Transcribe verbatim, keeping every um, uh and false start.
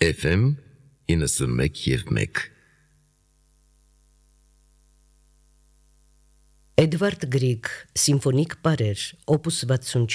Էֆ էմ իննսունմեկ և մեկ Էդվարդ Գրիգ, Սիմֆոնիկ պարեր, օպուս վաթսուն